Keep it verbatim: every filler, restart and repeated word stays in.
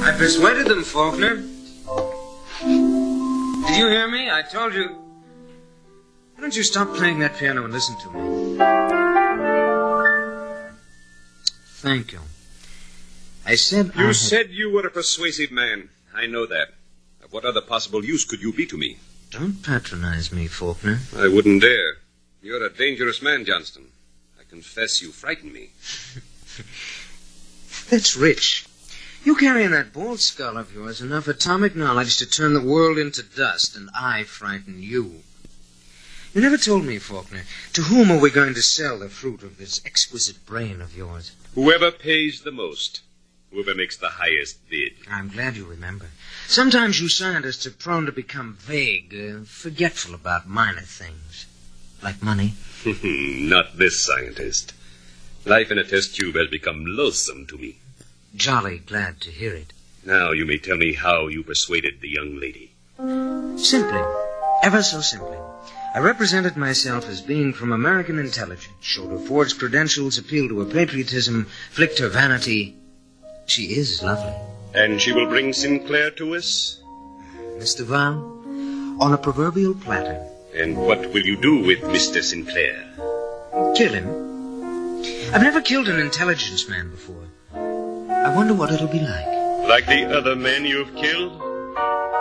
I persuaded them, Faulkner. Did you hear me? I told you... Why don't you stop playing that piano and listen to me? Thank you. I said You I had... said you were a persuasive man. I know that. Of what other possible use could you be to me? Don't patronize me, Faulkner. I wouldn't dare. You're a dangerous man, Johnston. I confess you frighten me. That's rich. You carry in that bald skull of yours enough atomic knowledge to turn the world into dust, and I frighten you. You never told me, Faulkner, to whom are we going to sell the fruit of this exquisite brain of yours? Whoever pays the most. Whoever makes the highest bid. I'm glad you remember. Sometimes you scientists are prone to become vague, uh, forgetful about minor things. Like money. Not this scientist. Life in a test tube has become loathsome to me. Jolly glad to hear it. Now you may tell me how you persuaded the young lady. Simply. Ever so simply. I represented myself as being from American intelligence, showed her forged credentials, appealed to her patriotism, flicked her vanity. She is lovely. And she will bring Sinclair to us? Mister Val, on a proverbial platter. And what will you do with Mister Sinclair? Kill him. I've never killed an intelligence man before. I wonder what it'll be like. Like the other men you've killed?